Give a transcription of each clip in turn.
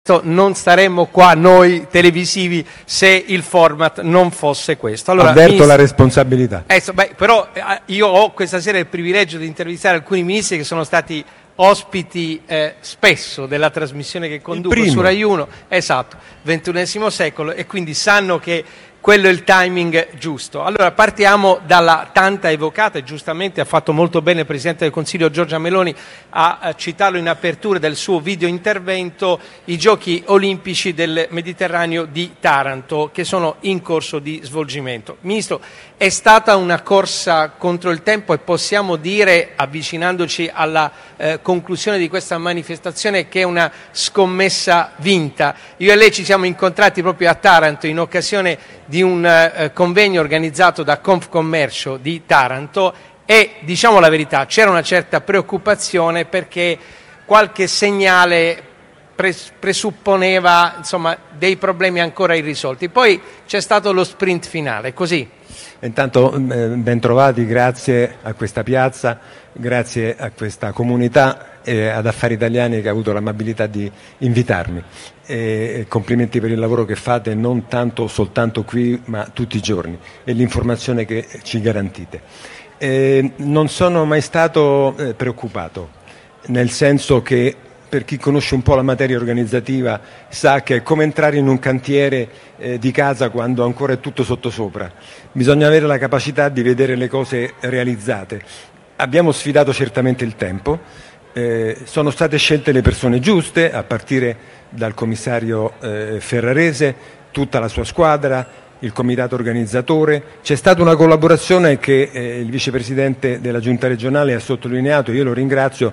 non staremmo qua noi televisivi se il format non fosse questo. Allora, avverto la responsabilità. Però io ho questa sera il privilegio di intervistare alcuni ministri che sono stati ospiti spesso della trasmissione che conduco su Rai 1, esatto, XXI secolo, e quindi sanno che quello è il timing giusto. Allora partiamo dalla tanta evocata, e giustamente ha fatto molto bene il Presidente del Consiglio Giorgia Meloni a citarlo in apertura del suo video intervento, i Giochi Olimpici del Mediterraneo di Taranto, che sono in corso di svolgimento. Ministro, è stata una corsa contro il tempo e possiamo dire, avvicinandoci alla conclusione di questa manifestazione, che è una scommessa vinta. Io e lei ci siamo incontrati proprio a Taranto in occasione di un convegno organizzato da Confcommercio di Taranto e, diciamo la verità, c'era una certa preoccupazione perché qualche segnale presupponeva, insomma, dei problemi ancora irrisolti. Poi c'è stato lo sprint finale, così. Intanto ben trovati, grazie a questa piazza, grazie a questa comunità ad Affari Italiani che ha avuto l'amabilità di invitarmi. Complimenti per il lavoro che fate, non tanto soltanto qui ma tutti i giorni, e l'informazione che ci garantite. Non sono mai stato preoccupato, nel senso che per chi conosce un po' la materia organizzativa sa che è come entrare in un cantiere di casa quando ancora è tutto sottosopra. Bisogna avere la capacità di vedere le cose realizzate. Abbiamo sfidato certamente il tempo, sono state scelte le persone giuste, a partire dal commissario Ferrarese, tutta la sua squadra, il comitato organizzatore. C'è stata una collaborazione che il vicepresidente della giunta regionale ha sottolineato, io lo ringrazio,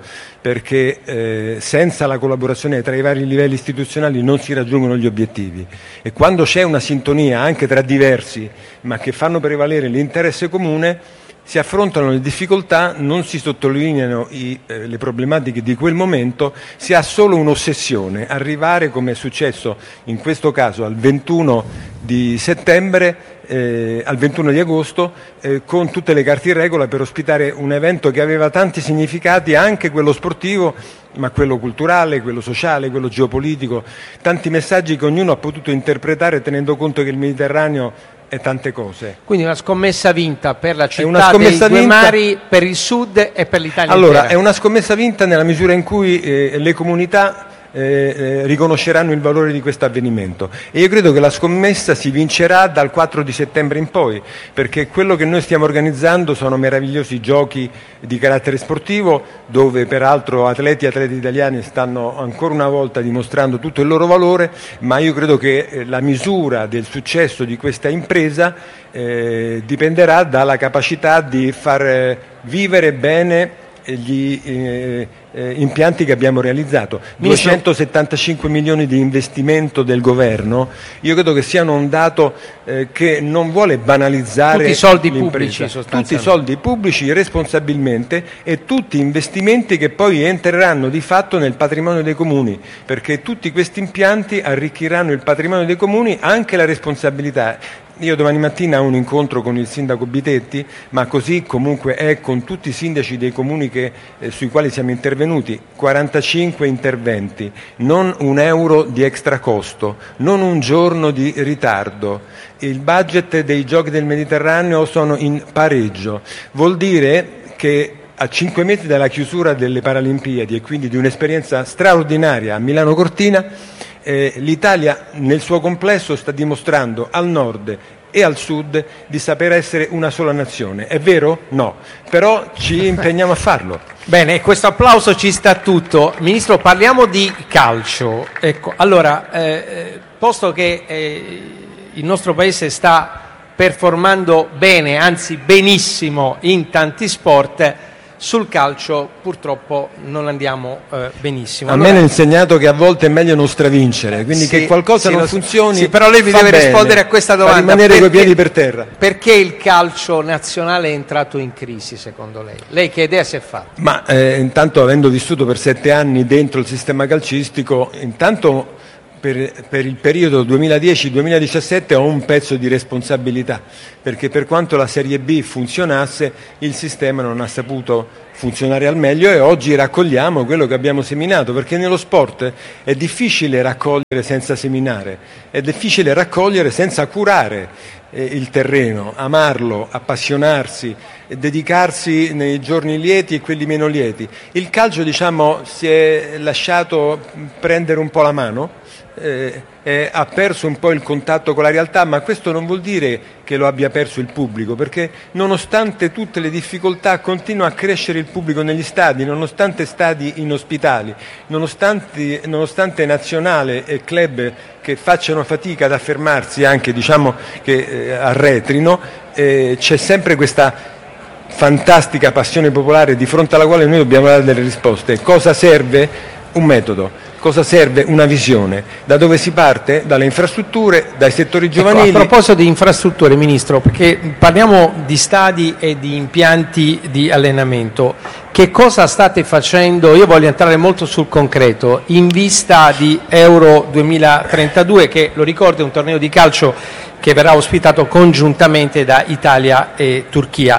perché senza la collaborazione tra i vari livelli istituzionali non si raggiungono gli obiettivi, e quando c'è una sintonia anche tra diversi ma che fanno prevalere l'interesse comune, si affrontano le difficoltà, non si sottolineano le problematiche di quel momento, si ha solo un'ossessione: arrivare, come è successo in questo caso, al 21 di settembre, al 21 di agosto, con tutte le carte in regola per ospitare un evento che aveva tanti significati, anche quello sportivo, ma quello culturale, quello sociale, quello geopolitico, tanti messaggi che ognuno ha potuto interpretare tenendo conto che il Mediterraneo è tante cose. Quindi una scommessa vinta per la città dei due mari, per il sud e per l'Italia intera. È una scommessa vinta nella misura in cui le comunità riconosceranno il valore di questo avvenimento, e io credo che la scommessa si vincerà dal 4 di settembre in poi, perché quello che noi stiamo organizzando sono meravigliosi giochi di carattere sportivo, dove peraltro atleti italiani stanno ancora una volta dimostrando tutto il loro valore, ma io credo che la misura del successo di questa impresa dipenderà dalla capacità di far vivere bene gli impianti che abbiamo realizzato. 275 milioni di investimento del governo, io credo che siano un dato che non vuole banalizzare tutti i soldi pubblici, tutti i soldi pubblici responsabilmente, e tutti investimenti che poi entreranno di fatto nel patrimonio dei comuni, perché tutti questi impianti arricchiranno il patrimonio dei comuni, anche la responsabilità. Io domani mattina ho un incontro con il sindaco Bitetti, ma così comunque è con tutti i sindaci dei comuni sui quali siamo intervenuti. 45 interventi, non un euro di extra costo, non un giorno di ritardo. Il budget dei Giochi del Mediterraneo sono in pareggio. Vuol dire che a 5 mesi dalla chiusura delle Paralimpiadi, e quindi di un'esperienza straordinaria a Milano Cortina, l'Italia nel suo complesso sta dimostrando al nord e al sud di saper essere una sola nazione. È vero? No, però ci impegniamo a farlo. Bene, questo applauso ci sta tutto. Ministro, parliamo di calcio. Ecco, allora, posto che il nostro Paese sta performando bene, anzi benissimo in tanti sport, sul calcio purtroppo non andiamo benissimo. A me hanno insegnato che a volte è meglio non stravincere, quindi che qualcosa non funzioni. Sì, però lei mi deve rispondere a questa domanda. Rimanere coi piedi per terra. Perché il calcio nazionale è entrato in crisi, secondo lei? Lei che idea si è fatta? Ma intanto, avendo vissuto per 7 anni dentro il sistema calcistico, intanto per il periodo 2010-2017 ho un pezzo di responsabilità, perché per quanto la Serie B funzionasse, il sistema non ha saputo funzionare al meglio e oggi raccogliamo quello che abbiamo seminato, perché nello sport è difficile raccogliere senza seminare, è difficile raccogliere senza curare il terreno, amarlo, appassionarsi, dedicarsi nei giorni lieti e quelli meno lieti. Il calcio, diciamo, si è lasciato prendere un po' la mano, ha perso un po' il contatto con la realtà, ma questo non vuol dire che lo abbia perso il pubblico, perché nonostante tutte le difficoltà continua a crescere il pubblico negli stadi, nonostante stadi inospitali, nonostante nazionale e club che facciano fatica ad affermarsi, anche diciamo che arretrino, c'è sempre questa fantastica passione popolare di fronte alla quale noi dobbiamo dare delle risposte. Cosa serve? Un metodo. Cosa serve? Una visione. Da dove si parte? Dalle infrastrutture, dai settori giovanili. Ecco, a proposito di infrastrutture, Ministro, perché parliamo di stadi e di impianti di allenamento, che cosa state facendo? Io voglio entrare molto sul concreto, in vista di Euro 2032, che, lo ricordo, è un torneo di calcio che verrà ospitato congiuntamente da Italia e Turchia.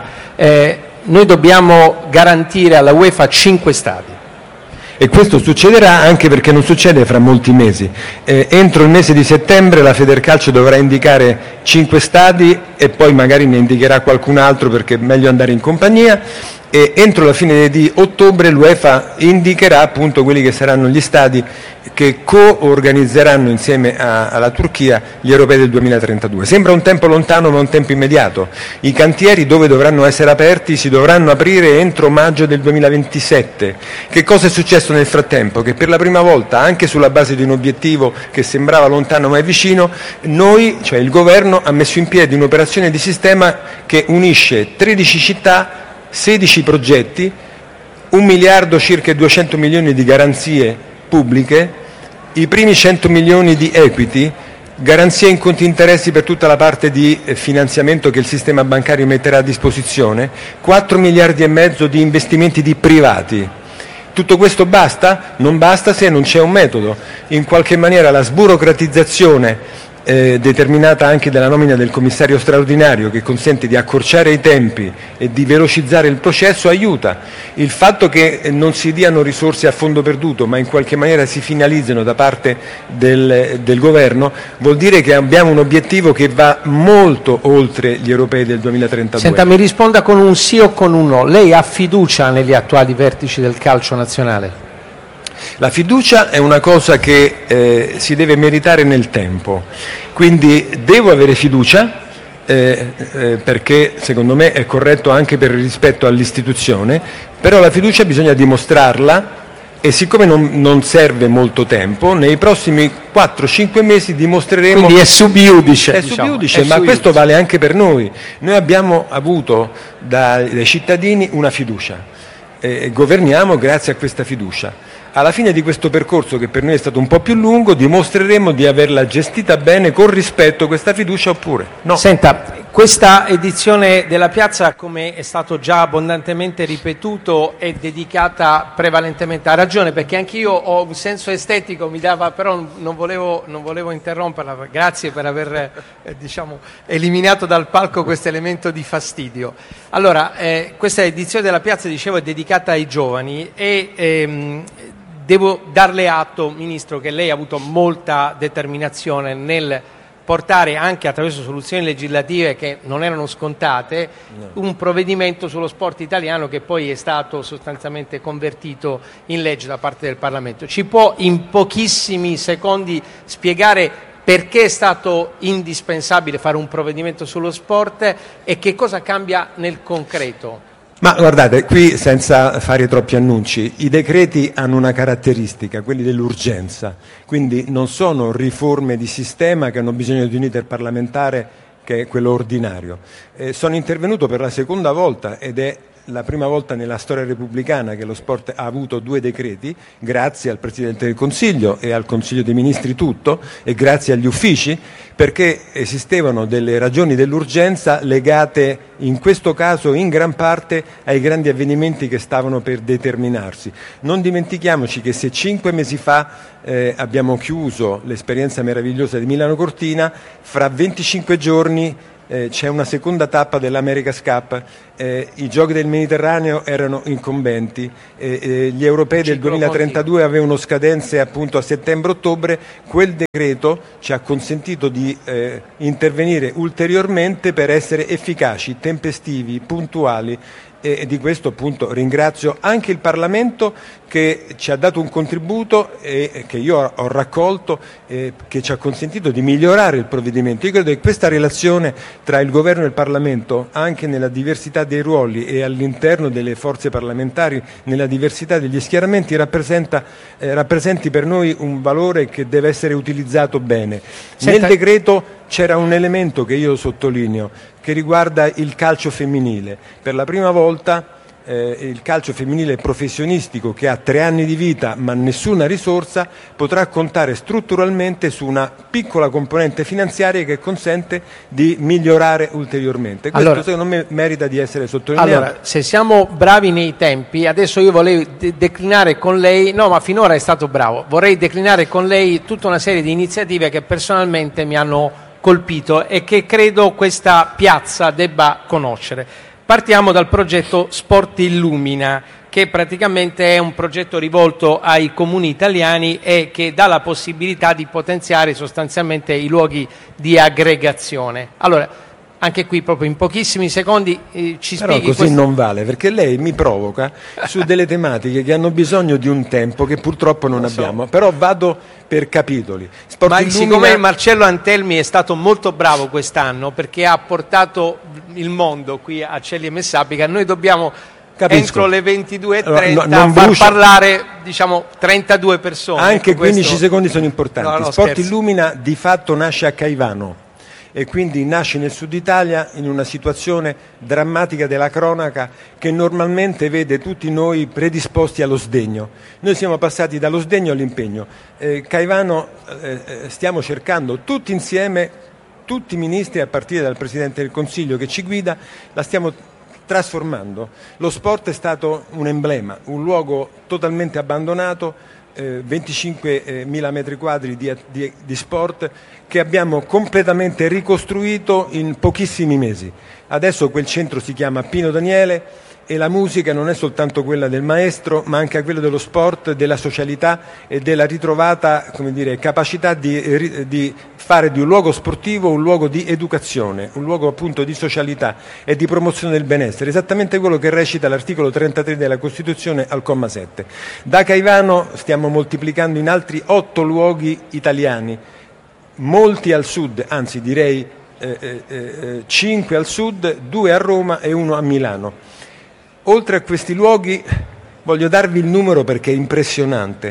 Noi dobbiamo garantire alla UEFA 5 stadi. E questo succederà anche perché non succede fra molti mesi. Entro il mese di settembre la Federcalcio dovrà indicare 5 stadi e poi magari ne indicherà qualcun altro perché è meglio andare in compagnia, e entro la fine di ottobre l'UEFA indicherà appunto quelli che saranno gli stadi che co-organizzeranno insieme alla Turchia gli europei del 2032. Sembra un tempo lontano ma un tempo immediato. I cantieri dove dovranno essere aperti si dovranno aprire entro maggio del 2027. Che cosa è successo nel frattempo? Che per la prima volta, anche sulla base di un obiettivo che sembrava lontano ma è vicino, noi, cioè il governo, ha messo in piedi un'operazione di sistema che unisce 13 città, 16 progetti, 1 miliardo circa 200 milioni di garanzie pubbliche, i primi 100 milioni di equity, garanzie in conti interessi per tutta la parte di finanziamento che il sistema bancario metterà a disposizione, 4 miliardi e mezzo di investimenti di privati. Tutto questo basta? Non basta se non c'è un metodo. In qualche maniera la sburocratizzazione determinata anche dalla nomina del commissario straordinario, che consente di accorciare i tempi e di velocizzare il processo, aiuta. Il fatto che non si diano risorse a fondo perduto ma in qualche maniera si finalizzino da parte del governo vuol dire che abbiamo un obiettivo che va molto oltre gli europei del 2032. Senta, mi risponda con un sì o con un no. Lei ha fiducia negli attuali vertici del calcio nazionale? La fiducia è una cosa che si deve meritare nel tempo, quindi devo avere fiducia perché secondo me è corretto anche per rispetto all'istituzione, però la fiducia bisogna dimostrarla e siccome non serve molto tempo, nei prossimi 4-5 mesi dimostreremo... Quindi è sub iudice. È sub iudice, ma questo vale anche per noi. Noi abbiamo avuto dai cittadini una fiducia e governiamo grazie a questa fiducia. Alla fine di questo percorso, che per noi è stato un po' più lungo, dimostreremo di averla gestita bene, con rispetto, questa fiducia oppure no. Senta, questa edizione della Piazza, come è stato già abbondantemente ripetuto, è dedicata prevalentemente, a ragione, perché anch'io ho un senso estetico, mi dava, però non volevo interromperla, grazie per aver eliminato dal palco questo elemento di fastidio. Allora, questa edizione della Piazza, dicevo, è dedicata ai giovani e devo darle atto, Ministro, che lei ha avuto molta determinazione nel portare anche attraverso soluzioni legislative che non erano scontate un provvedimento sullo sport italiano che poi è stato sostanzialmente convertito in legge da parte del Parlamento. Ci può in pochissimi secondi spiegare perché è stato indispensabile fare un provvedimento sullo sport e che cosa cambia nel concreto? Ma guardate, qui senza fare troppi annunci, i decreti hanno una caratteristica, quelli dell'urgenza, quindi non sono riforme di sistema che hanno bisogno di un iter parlamentare che è quello ordinario. Sono intervenuto per la seconda volta ed è la prima volta nella storia repubblicana che lo sport ha avuto 2 decreti, grazie al Presidente del Consiglio e al Consiglio dei Ministri tutto, e grazie agli uffici, perché esistevano delle ragioni dell'urgenza legate in questo caso in gran parte ai grandi avvenimenti che stavano per determinarsi. Non dimentichiamoci che se 5 mesi fa abbiamo chiuso l'esperienza meravigliosa di Milano Cortina, fra 25 giorni c'è una seconda tappa dell'America's Cup, i giochi del Mediterraneo erano incombenti, gli europei del 2032 avevano scadenze appunto a settembre-ottobre. Quel decreto ci ha consentito di intervenire ulteriormente per essere efficaci, tempestivi, puntuali, e di questo appunto ringrazio anche il Parlamento che ci ha dato un contributo e che io ho raccolto, che ci ha consentito di migliorare il provvedimento. Io credo che questa relazione tra il Governo e il Parlamento, anche nella diversità dei ruoli e all'interno delle forze parlamentari, nella diversità degli schieramenti, rappresenti per noi un valore che deve essere utilizzato bene. Nel decreto c'era un elemento che io sottolineo, che riguarda il calcio femminile. Per la prima volta il calcio femminile professionistico, che ha 3 anni di vita ma nessuna risorsa, potrà contare strutturalmente su una piccola componente finanziaria che consente di migliorare ulteriormente. Questo secondo me merita di essere sottolineato. Allora, se siamo bravi nei tempi, adesso io volevo declinare con lei, no, ma finora è stato bravo, vorrei declinare con lei tutta una serie di iniziative che personalmente mi hanno colpito e che credo questa piazza debba conoscere. Partiamo dal progetto Sport Illumina, che praticamente è un progetto rivolto ai comuni italiani e che dà la possibilità di potenziare sostanzialmente i luoghi di aggregazione. Allora, anche qui proprio in pochissimi secondi ci spieghi. Però così non vale, perché lei mi provoca su delle tematiche che hanno bisogno di un tempo che purtroppo non abbiamo. Però vado per capitoli. Siccome Marcello Antelmi è stato molto bravo quest'anno perché ha portato il mondo qui a Celli e Messapica, noi dobbiamo entro le 22:30 far parlare 32 persone. Anche 15 secondi sono importanti. Sport Illumina di fatto nasce a Caivano e quindi nasce nel Sud Italia in una situazione drammatica della cronaca che normalmente vede tutti noi predisposti allo sdegno. Noi siamo passati dallo sdegno all'impegno. Caivano stiamo cercando tutti insieme, tutti i ministri a partire dal Presidente del Consiglio che ci guida, la stiamo trasformando. Lo sport è stato un emblema, un luogo totalmente abbandonato, 25.000 metri quadri di sport che abbiamo completamente ricostruito in pochissimi mesi. Adesso quel centro si chiama Pino Daniele e la musica non è soltanto quella del maestro, ma anche quella dello sport, della socialità e della ritrovata, capacità di fare di un luogo sportivo un luogo di educazione, un luogo appunto di socialità e di promozione del benessere, esattamente quello che recita l'articolo 33 della Costituzione al comma 7. Da Caivano stiamo moltiplicando in altri 8 luoghi italiani, molti al sud, anzi direi 5 al sud, 2 a Roma e 1 a Milano. Oltre a questi luoghi voglio darvi il numero perché è impressionante: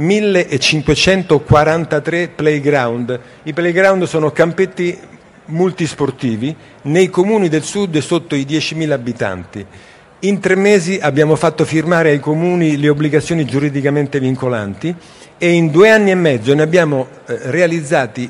1543 playground. I playground sono campetti multisportivi nei comuni del sud sotto i 10.000 abitanti. In 3 mesi abbiamo fatto firmare ai comuni le obbligazioni giuridicamente vincolanti e in 2 anni e mezzo ne abbiamo realizzati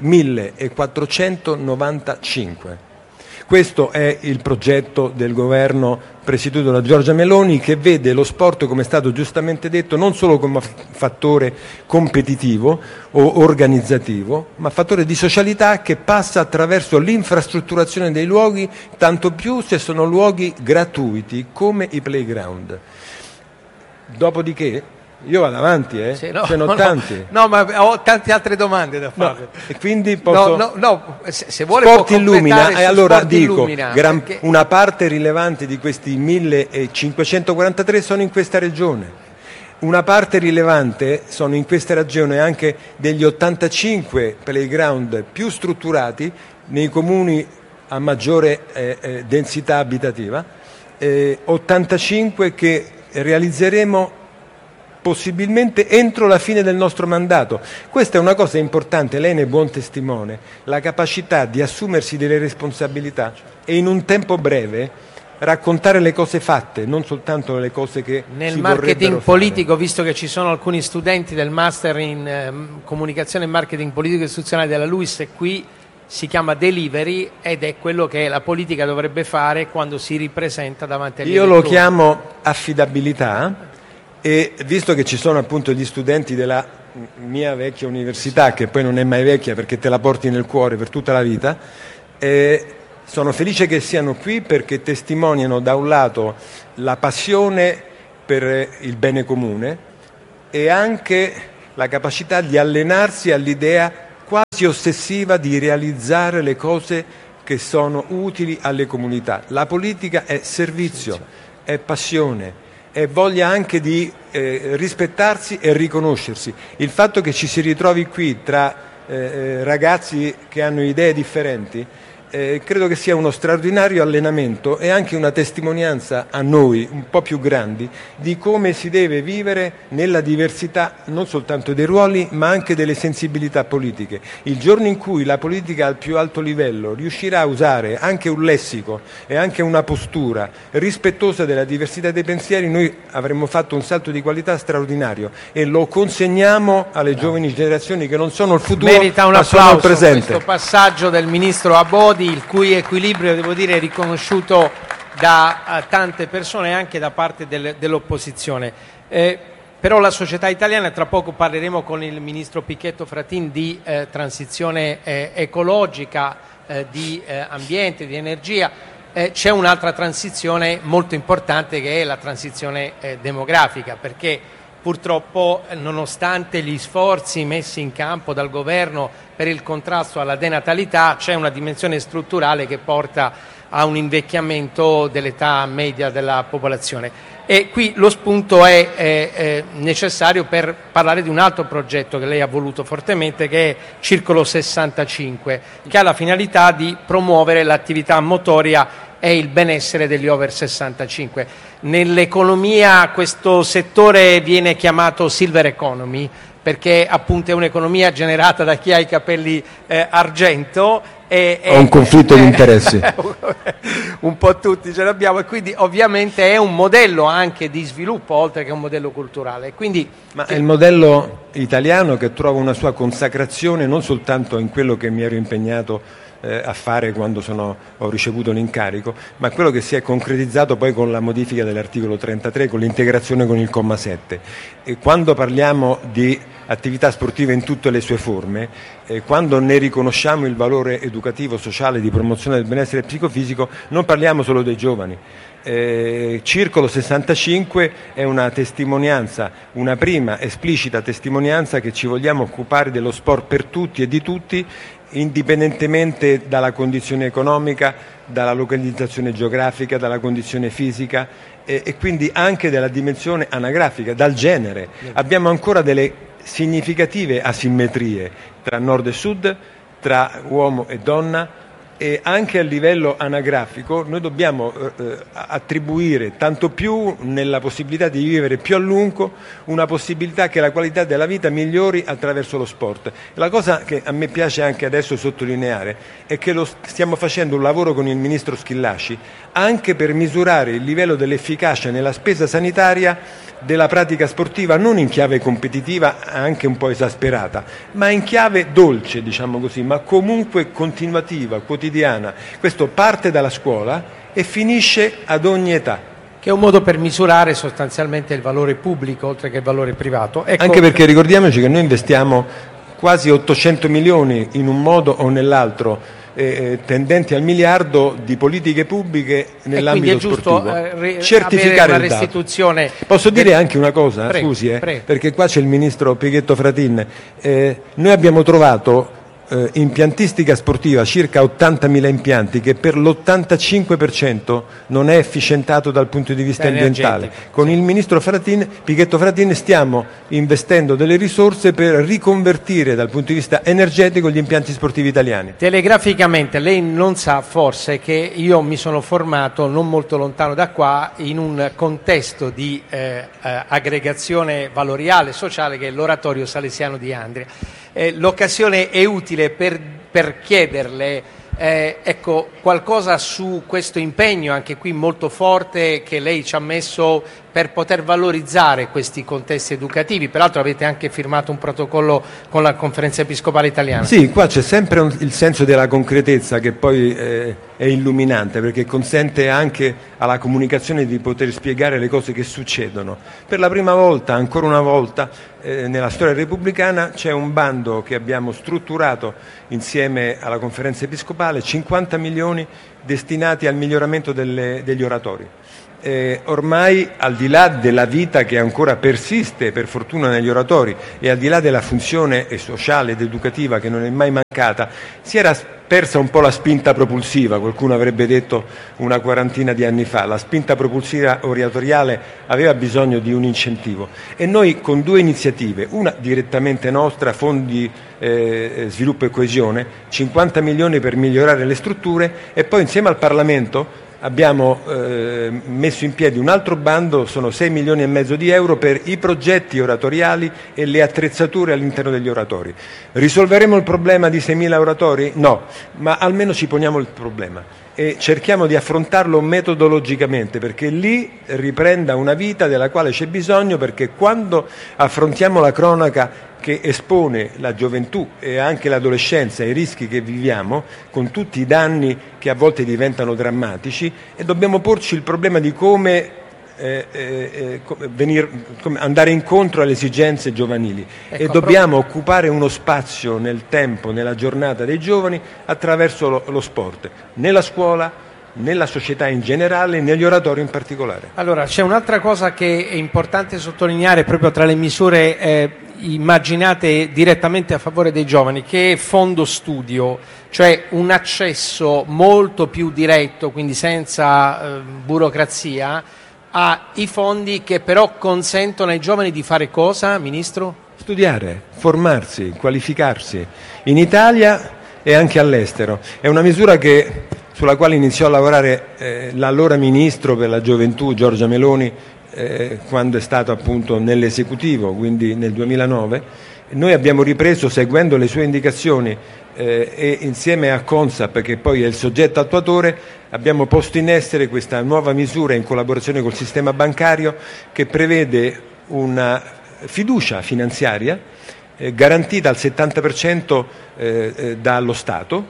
1495. Questo è il progetto del governo presieduto da Giorgia Meloni, che vede lo sport, come è stato giustamente detto, non solo come fattore competitivo o organizzativo, ma fattore di socialità che passa attraverso l'infrastrutturazione dei luoghi, tanto più se sono luoghi gratuiti come i playground. Dopodiché io vado avanti, sì, ce n'ho tanti. No, ma ho tante altre domande da fare. No, e quindi posso... se vuole Sport Illumina, e allora dico, Illumina, perché... una parte rilevante di questi 1543 sono in questa regione. Una parte rilevante sono in questa regione anche degli 85 playground più strutturati nei comuni a maggiore densità abitativa, 85 che realizzeremo possibilmente entro la fine del nostro mandato. Questa è una cosa importante, lei ne è buon testimone, la capacità di assumersi delle responsabilità e in un tempo breve raccontare le cose fatte, non soltanto le cose che nel marketing politico, visto che ci sono alcuni studenti del master in comunicazione e marketing politico istituzionale della LUISS, qui si chiama delivery ed è quello che la politica dovrebbe fare quando si ripresenta davanti agli elettori. Io lo chiamo affidabilità, e visto che ci sono appunto gli studenti della mia vecchia università, che poi non è mai vecchia perché te la porti nel cuore per tutta la vita, sono felice che siano qui perché testimoniano da un lato la passione per il bene comune e anche la capacità di allenarsi all'idea quasi ossessiva di realizzare le cose che sono utili alle comunità. La politica è servizio, è passione, è voglia anche di rispettarsi e riconoscersi. Il fatto che ci si ritrovi qui tra ragazzi che hanno idee differenti credo che sia uno straordinario allenamento e anche una testimonianza a noi, un po' più grandi, di come si deve vivere nella diversità non soltanto dei ruoli ma anche delle sensibilità politiche. Il giorno in cui la politica al più alto livello riuscirà a usare anche un lessico e anche una postura rispettosa della diversità dei pensieri, noi avremmo fatto un salto di qualità straordinario e lo consegniamo alle giovani generazioni che non sono il futuro merita un ma applauso sono il presente. Questo passaggio del ministro Abodi, il cui equilibrio, devo dire, è riconosciuto da tante persone, anche da parte dell'opposizione. Però la società italiana, tra poco parleremo con il ministro Pichetto Fratin di transizione ecologica, di ambiente, di energia. C'è un'altra transizione molto importante che è la transizione demografica, perché purtroppo, nonostante gli sforzi messi in campo dal governo per il contrasto alla denatalità, c'è una dimensione strutturale che porta a un invecchiamento dell'età media della popolazione. E qui lo spunto è necessario per parlare di un altro progetto che lei ha voluto fortemente, che è Circolo 65, che ha la finalità di promuovere l'attività motoria e il benessere degli over 65. Nell'economia questo settore viene chiamato silver economy, perché appunto è un'economia generata da chi ha i capelli argento. Ho un conflitto di interessi. Un po' tutti ce l'abbiamo, e quindi ovviamente è un modello anche di sviluppo oltre che un modello culturale. Quindi, ma è il modello italiano che trova una sua consacrazione non soltanto in quello che mi ero impegnato a fare quando ho ricevuto l'incarico, ma quello che si è concretizzato poi con la modifica dell'articolo 33, con l'integrazione con il comma 7. E quando parliamo di attività sportive in tutte le sue forme, quando ne riconosciamo il valore educativo, sociale, di promozione del benessere psicofisico, non parliamo solo dei giovani. Circolo 65 è una testimonianza, una prima esplicita testimonianza che ci vogliamo occupare dello sport per tutti e di tutti, indipendentemente dalla condizione economica, dalla localizzazione geografica, dalla condizione fisica e quindi anche dalla dimensione anagrafica, dal genere. Abbiamo ancora delle significative asimmetrie tra nord e sud, tra uomo e donna, e anche a livello anagrafico noi dobbiamo attribuire tanto più nella possibilità di vivere più a lungo una possibilità che la qualità della vita migliori attraverso lo sport. La cosa che a me piace anche adesso sottolineare è che stiamo facendo un lavoro con il ministro Schillaci anche per misurare il livello dell'efficacia nella spesa sanitaria della pratica sportiva, non in chiave competitiva, anche un po' esasperata, ma in chiave dolce, diciamo così, ma comunque continuativa, quotidiana. Questo parte dalla scuola e finisce ad ogni età. Che è un modo per misurare sostanzialmente il valore pubblico oltre che il valore privato. Ecco, anche perché ricordiamoci che noi investiamo quasi 800 milioni in un modo o nell'altro, tendenti al miliardo di politiche pubbliche nell'ambito sportivo. Certificare una restituzione. Posso dire anche una cosa? Prego, scusi, prego. Perché qua c'è il ministro Pichetto Fratin. Noi abbiamo trovato impiantistica sportiva circa 80.000 impianti che per l'85% non è efficientato dal punto di vista ambientale. Con il ministro Pichetto Fratin stiamo investendo delle risorse per riconvertire dal punto di vista energetico gli impianti sportivi italiani. Telegraficamente, lei non sa forse che io mi sono formato non molto lontano da qua in un contesto di aggregazione valoriale sociale che è l'oratorio salesiano di Andria. L'occasione è utile per chiederle Ecco, qualcosa su questo impegno, anche qui molto forte, che lei ci ha messo per poter valorizzare questi contesti educativi. Peraltro avete anche firmato un protocollo con la Conferenza Episcopale Italiana. Sì, qua c'è sempre il senso della concretezza che poi è illuminante, perché consente anche alla comunicazione di poter spiegare le cose che succedono. Per la prima volta, ancora una volta, nella storia repubblicana c'è un bando che abbiamo strutturato insieme alla Conferenza Episcopale, 50 milioni destinati al miglioramento degli oratori. Ormai, al di là della vita che ancora persiste per fortuna negli oratori e al di là della funzione sociale ed educativa che non è mai mancata, si era persa un po' la spinta propulsiva, qualcuno avrebbe detto una quarantina di anni fa. La spinta propulsiva oratoriale aveva bisogno di un incentivo e noi con due iniziative, una direttamente nostra, fondi sviluppo e coesione, 50 milioni per migliorare le strutture, e poi insieme al Parlamento abbiamo messo in piedi un altro bando, sono 6 milioni e mezzo di euro per i progetti oratoriali e le attrezzature all'interno degli oratori. Risolveremo il problema di 6.000 oratori? No, ma almeno ci poniamo il problema e cerchiamo di affrontarlo metodologicamente, perché lì riprenda una vita della quale c'è bisogno, perché quando affrontiamo la cronaca che espone la gioventù e anche l'adolescenza ai rischi che viviamo, con tutti i danni che a volte diventano drammatici, e dobbiamo porci il problema di come andare incontro alle esigenze giovanili. Ecco, e dobbiamo occupare uno spazio nel tempo, nella giornata dei giovani, attraverso lo sport, nella scuola, nella società in generale, negli oratori in particolare. Allora, c'è un'altra cosa che è importante sottolineare proprio tra le misure immaginate direttamente a favore dei giovani, che è Fondo Studio, cioè un accesso molto più diretto, quindi senza burocrazia, ai fondi che però consentono ai giovani di fare cosa, Ministro? Studiare, formarsi, qualificarsi, in Italia e anche all'estero. È una misura sulla quale iniziò a lavorare l'allora Ministro per la Gioventù, Giorgia Meloni, quando è stato appunto nell'esecutivo, quindi nel 2009. Noi abbiamo ripreso, seguendo le sue indicazioni e insieme a Consap, che poi è il soggetto attuatore, abbiamo posto in essere questa nuova misura in collaborazione col sistema bancario, che prevede una fiducia finanziaria garantita al 70% dallo Stato,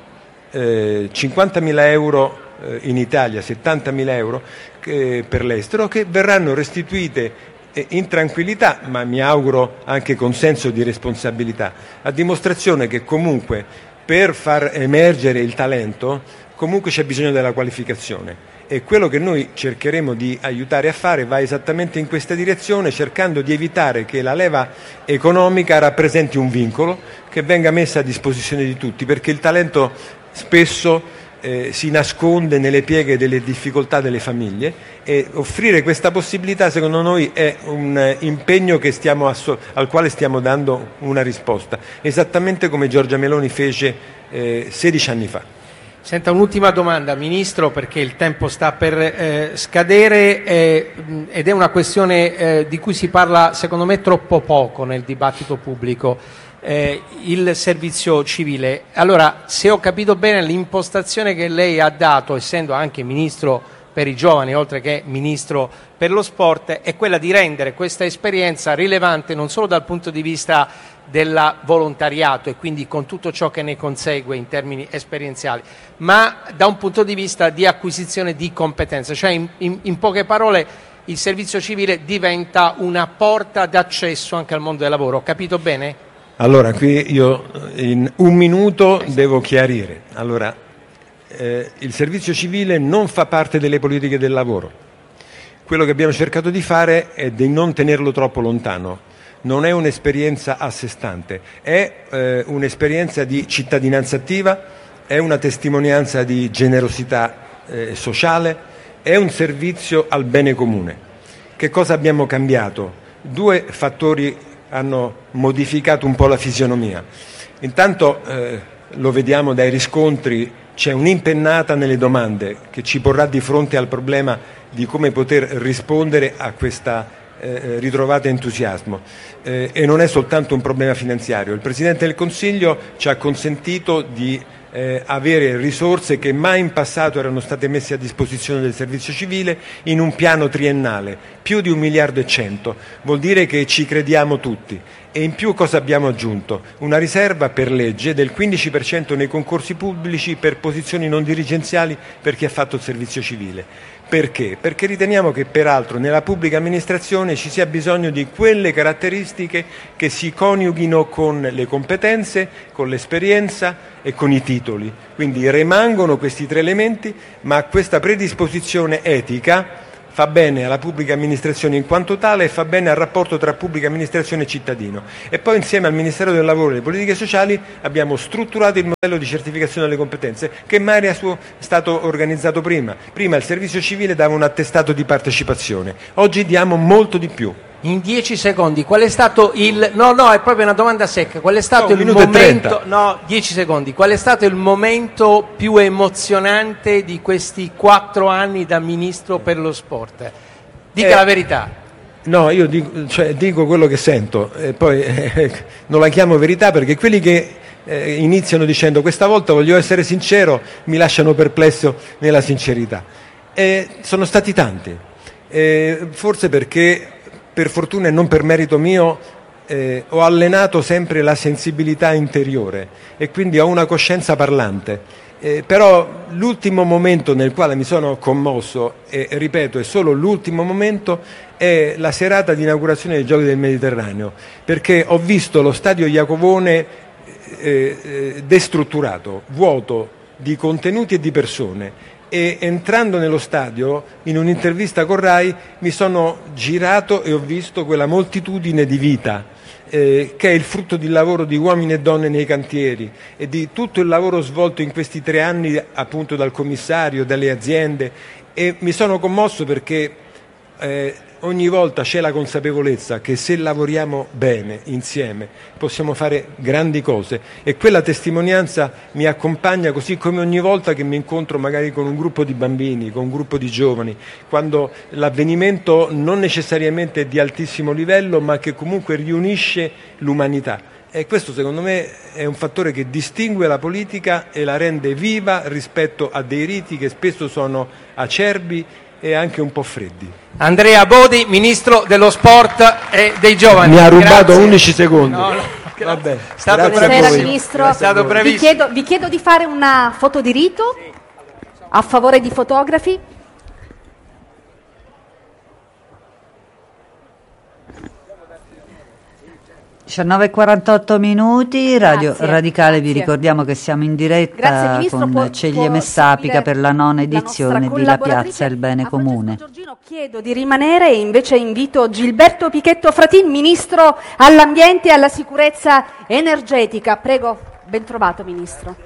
50.000 euro in Italia, 70.000 euro per l'estero, che verranno restituite in tranquillità, ma mi auguro anche con senso di responsabilità, a dimostrazione che comunque per far emergere il talento comunque c'è bisogno della qualificazione, e quello che noi cercheremo di aiutare a fare va esattamente in questa direzione, cercando di evitare che la leva economica rappresenti un vincolo che venga messa a disposizione di tutti, perché il talento spesso si nasconde nelle pieghe delle difficoltà delle famiglie, e offrire questa possibilità secondo noi è un impegno al quale stiamo dando una risposta, esattamente come Giorgia Meloni fece 16 anni fa. Senta, un'ultima domanda, Ministro, perché il tempo sta per scadere ed è una questione di cui si parla secondo me troppo poco nel dibattito pubblico. Il servizio civile. Allora, se ho capito bene, l'impostazione che lei ha dato, essendo anche Ministro per i giovani, oltre che Ministro per lo sport, è quella di rendere questa esperienza rilevante non solo dal punto di vista del volontariato e quindi con tutto ciò che ne consegue in termini esperienziali, ma da un punto di vista di acquisizione di competenze, cioè in poche parole il servizio civile diventa una porta d'accesso anche al mondo del lavoro. Ho capito bene? Allora, qui io in un minuto devo chiarire. Allora, il servizio civile non fa parte delle politiche del lavoro. Quello che abbiamo cercato di fare è di non tenerlo troppo lontano. Non è un'esperienza a sé stante, è un'esperienza di cittadinanza attiva, è una testimonianza di generosità sociale, è un servizio al bene comune. Che cosa abbiamo cambiato? Due fattori hanno modificato un po' la fisionomia. Intanto lo vediamo dai riscontri, c'è un'impennata nelle domande che ci porrà di fronte al problema di come poter rispondere a questa ritrovata entusiasmo, e non è soltanto un problema finanziario. Il Presidente del Consiglio ci ha consentito di avere risorse che mai in passato erano state messe a disposizione del servizio civile in un piano triennale, più di 1,1 miliardi. Vuol dire che ci crediamo tutti. E in più cosa abbiamo aggiunto? Una riserva per legge del 15% nei concorsi pubblici per posizioni non dirigenziali per chi ha fatto il servizio civile. Perché? Perché riteniamo che peraltro nella pubblica amministrazione ci sia bisogno di quelle caratteristiche che si coniughino con le competenze, con l'esperienza e con i titoli. Quindi rimangono questi 3 elementi, ma questa predisposizione etica fa bene alla pubblica amministrazione in quanto tale e fa bene al rapporto tra pubblica amministrazione e cittadino. E poi insieme al Ministero del Lavoro e delle Politiche Sociali abbiamo strutturato il modello di certificazione delle competenze che mai era stato organizzato prima. Prima il servizio civile dava un attestato di partecipazione, oggi diamo molto di più. In 10 secondi, qual è stato il... No, è proprio una domanda secca. Qual è stato il momento... No, 10 secondi. Qual è stato il momento più emozionante di questi 4 anni da Ministro per lo Sport? Dica la verità. No, io dico quello che sento, poi non la chiamo verità perché quelli che iniziano dicendo questa volta voglio essere sincero mi lasciano perplesso nella sincerità. Sono stati tanti, forse perché... Per fortuna e non per merito mio ho allenato sempre la sensibilità interiore e quindi ho una coscienza parlante. Però l'ultimo momento nel quale mi sono commosso, e ripeto è solo l'ultimo momento, è la serata di inaugurazione dei Giochi del Mediterraneo, perché ho visto lo stadio Iacovone destrutturato, vuoto di contenuti e di persone. E entrando nello stadio, in un'intervista con Rai, mi sono girato e ho visto quella moltitudine di vita che è il frutto del lavoro di uomini e donne nei cantieri e di tutto il lavoro svolto in questi 3 anni appunto dal commissario, dalle aziende, e mi sono commosso perché ogni volta c'è la consapevolezza che se lavoriamo bene insieme possiamo fare grandi cose e quella testimonianza mi accompagna, così come ogni volta che mi incontro magari con un gruppo di bambini, con un gruppo di giovani, quando l'avvenimento non necessariamente è di altissimo livello ma che comunque riunisce l'umanità. E questo secondo me è un fattore che distingue la politica e la rende viva rispetto a dei riti che spesso sono acerbi e anche un po' freddi. Andrea Bodi, Ministro dello Sport e dei Giovani. Mi ha rubato 11 secondi. Vabbè. Buonasera Ministro, vi chiedo di fare una foto di rito a favore di fotografi. 19:48 minuti, Radio Grazie, Radicale, vi grazie. ricordiamo che siamo in diretta Grazie, Ministro, con Ceglie Messapica per la 9ª edizione di La Piazza e il Bene Comune. Giorgino chiedo di rimanere e invece invito Gilberto Pichetto Fratin, Ministro all'Ambiente e alla Sicurezza Energetica. Prego, ben trovato Ministro.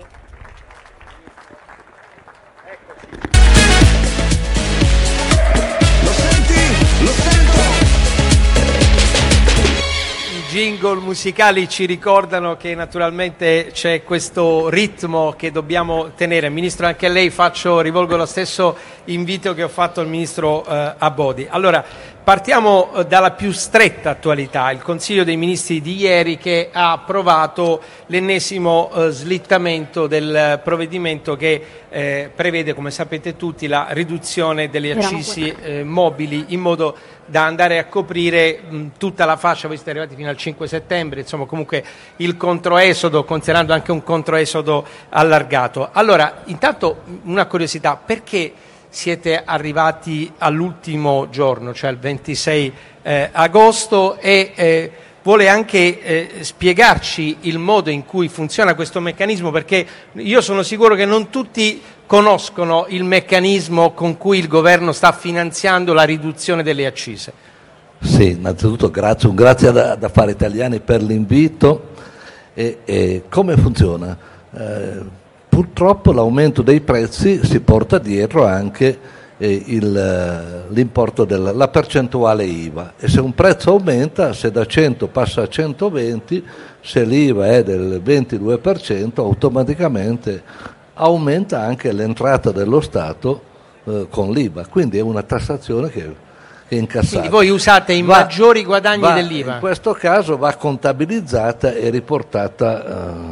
Jingle musicali ci ricordano che naturalmente c'è questo ritmo che dobbiamo tenere. Ministro, anche a lei rivolgo lo stesso invito che ho fatto al Ministro Abodi. Allora, partiamo dalla più stretta attualità, il Consiglio dei Ministri di ieri che ha approvato l'ennesimo slittamento del provvedimento che prevede, come sapete tutti, la riduzione delle accise mobili in modo da andare a coprire tutta la fascia. Voi siete arrivati fino al 5 settembre, insomma comunque il controesodo, considerando anche un controesodo allargato. Allora, intanto una curiosità, perché siete arrivati all'ultimo giorno, cioè il 26 agosto, e vuole anche spiegarci il modo in cui funziona questo meccanismo, perché io sono sicuro che non tutti conoscono il meccanismo con cui il governo sta finanziando la riduzione delle accise. Sì, innanzitutto grazie ad Affari Italiani per l'invito. E come funziona? Purtroppo l'aumento dei prezzi si porta dietro anche l'importo la percentuale IVA, e se un prezzo aumenta, se da 100 passa a 120, se l'IVA è del 22%, automaticamente aumenta anche l'entrata dello Stato con l'IVA, quindi è una tassazione che è incassata. Quindi voi usate i maggiori guadagni dell'IVA? In questo caso va contabilizzata e riportata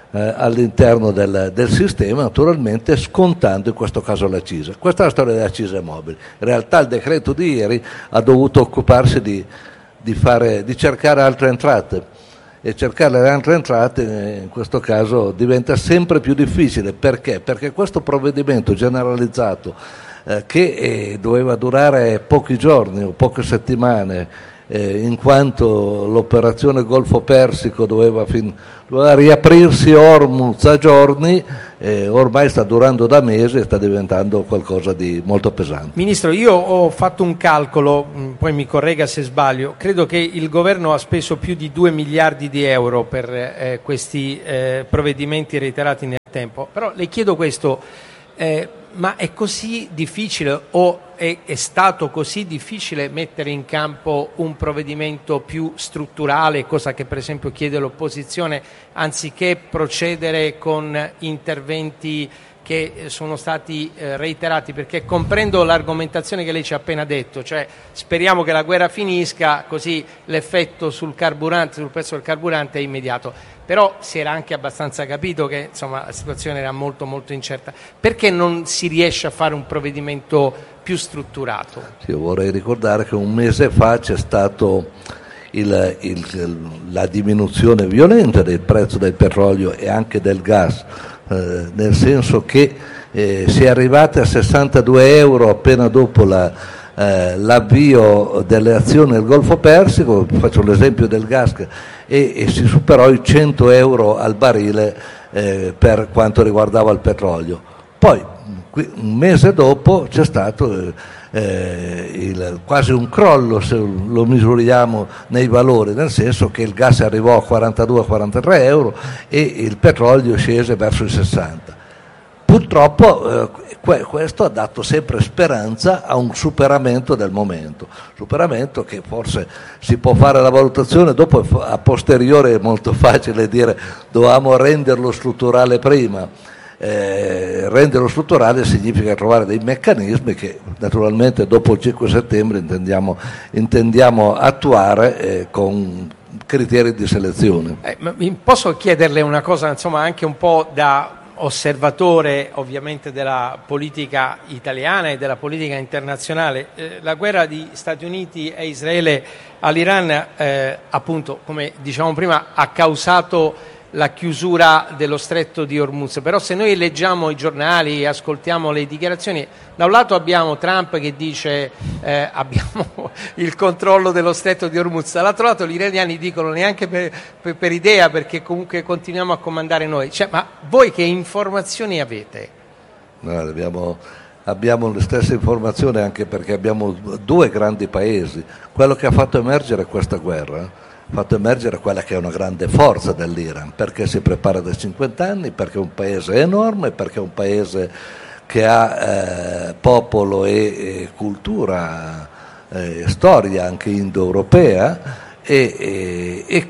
all'interno del sistema, naturalmente scontando in questo caso l'accisa. Questa è la storia delle accise mobili. In realtà il decreto di ieri ha dovuto occuparsi di cercare altre entrate, e cercare le altre entrate in questo caso diventa sempre più difficile. Perché? Perché questo provvedimento generalizzato che doveva durare pochi giorni o poche settimane, in quanto l'operazione Golfo Persico doveva riaprirsi Hormuz a giorni, ormai sta durando da mesi e sta diventando qualcosa di molto pesante. Ministro, io ho fatto un calcolo, poi mi corregga se sbaglio, credo che il governo ha speso più di 2 miliardi di euro per questi provvedimenti reiterati nel tempo, però le chiedo questo, ma è così difficile o è stato così difficile mettere in campo un provvedimento più strutturale, cosa che per esempio chiede l'opposizione, anziché procedere con interventi che sono stati reiterati? Perché comprendo l'argomentazione che lei ci ha appena detto, cioè speriamo che la guerra finisca, così l'effetto sul prezzo del carburante è immediato. Però si era anche abbastanza capito che insomma, la situazione era molto molto incerta. Perché non si riesce a fare un provvedimento più strutturato? Io vorrei ricordare che un mese fa c'è stato la diminuzione violenta del prezzo del petrolio e anche del gas, nel senso che si è arrivati a 62 euro appena dopo l'avvio delle azioni del Golfo Persico. Faccio l'esempio del gas, e si superò i 100 euro al barile per quanto riguardava il petrolio. Poi un mese dopo c'è stato quasi un crollo, se lo misuriamo nei valori, nel senso che il gas arrivò a 42-43 euro e il petrolio scese verso i 60. Purtroppo questo ha dato sempre speranza a un superamento del momento, superamento che forse si può fare la valutazione, dopo a posteriore è molto facile dire dovevamo renderlo strutturale prima. Renderlo strutturale significa trovare dei meccanismi che naturalmente dopo il 5 settembre intendiamo attuare con criteri di selezione. Posso chiederle una cosa, insomma, anche un po' da osservatore ovviamente della politica italiana e della politica internazionale? La guerra di Stati Uniti e Israele all'Iran, appunto, come dicevamo prima, ha causato la chiusura dello stretto di Hormuz, però se noi leggiamo i giornali, ascoltiamo le dichiarazioni, da un lato abbiamo Trump che dice abbiamo il controllo dello stretto di Hormuz, dall'altro lato gli iraniani dicono neanche per idea, perché comunque continuiamo a comandare noi. Ma voi che informazioni avete? Abbiamo le stesse informazioni, anche perché abbiamo due grandi paesi. Quello che ha fatto emergere questa guerra ha fatto emergere quella che è una grande forza dell'Iran, perché si prepara da 50 anni, perché è un paese enorme, perché è un paese che ha popolo e cultura, storia anche indoeuropea, e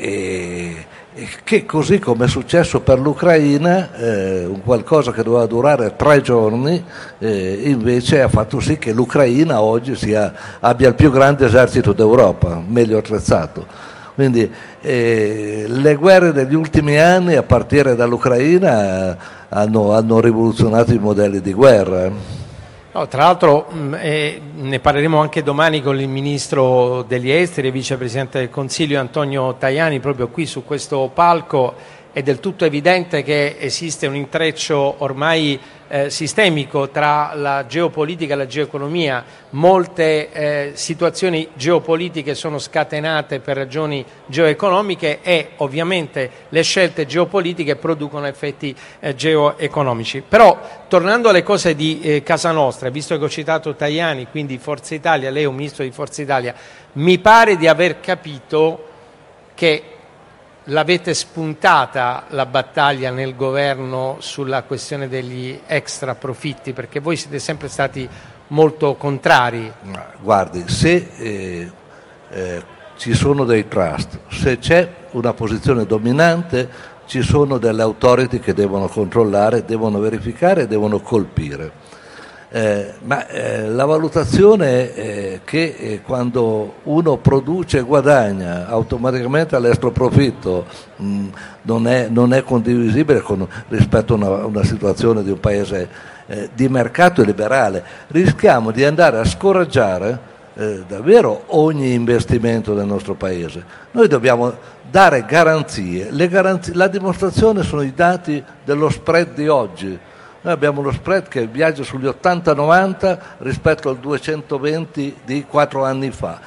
che così come è successo per l'Ucraina, un qualcosa che doveva durare 3 giorni, invece ha fatto sì che l'Ucraina oggi abbia il più grande esercito d'Europa, meglio attrezzato. Quindi le guerre degli ultimi anni, a partire dall'Ucraina, hanno rivoluzionato i modelli di guerra. No, tra l'altro ne parleremo anche domani con il Ministro degli Esteri e Vicepresidente del Consiglio Antonio Tajani, proprio qui su questo palco. È del tutto evidente che esiste un intreccio ormai sistemico tra la geopolitica e la geoeconomia. Molte situazioni geopolitiche sono scatenate per ragioni geoeconomiche e ovviamente le scelte geopolitiche producono effetti geoeconomici. Però tornando alle cose di casa nostra, visto che ho citato Tajani, quindi Forza Italia, lei è un ministro di Forza Italia, mi pare di aver capito che l'avete spuntata la battaglia nel governo sulla questione degli extra profitti, perché voi siete sempre stati molto contrari. Guardi, se ci sono dei trust, se c'è una posizione dominante, ci sono delle authority che devono controllare, devono verificare e devono colpire. La valutazione è che quando uno produce e guadagna automaticamente all'estero profitto non è condivisibile rispetto a una situazione di un paese di mercato e liberale. Rischiamo di andare a scoraggiare davvero ogni investimento del nostro paese. Noi dobbiamo dare garanzie. La dimostrazione sono i dati dello spread di oggi. Noi abbiamo lo spread che viaggia sugli 80-90 rispetto al 220 di 4 anni fa.